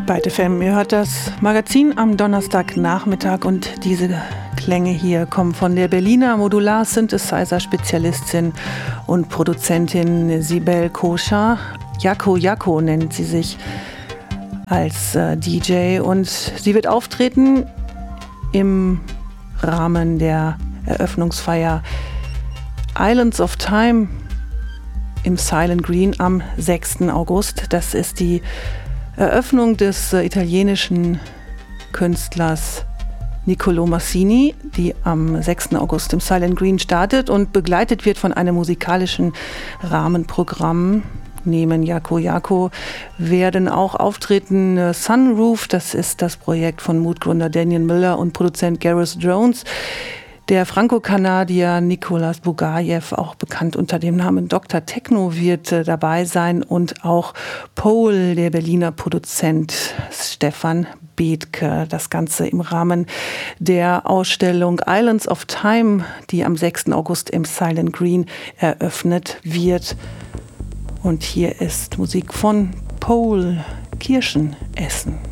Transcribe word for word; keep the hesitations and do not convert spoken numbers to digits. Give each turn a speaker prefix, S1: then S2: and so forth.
S1: Byte F M, ihr hört das Magazin am Donnerstagnachmittag und diese Klänge hier kommen von der Berliner Modular-Synthesizer-Spezialistin und Produzentin Sibel Koscher. Jaco Jaco nennt sie sich als äh, D J und sie wird auftreten im Rahmen der Eröffnungsfeier Islands of Time im Silent Green am sechsten August. Das ist die Eröffnung des äh, italienischen Künstlers Niccolo Massini, die am sechsten August im Silent Green startet und begleitet wird von einem musikalischen Rahmenprogramm. Neben Jaco Jaco werden auch auftreten äh, Sunroof, das ist das Projekt von Mutgründer Daniel Miller und Produzent Gareth Jones. Der Franco-Kanadier Nicolas Bugajew, auch bekannt unter dem Namen Doktor Techno, wird äh, dabei sein und auch Pole, der Berliner Produzent Stefan Bethke. Das Ganze im Rahmen der Ausstellung Islands of Time, die am sechsten August im Silent Green eröffnet wird. Und hier ist Musik von Pole, Kirschen essen.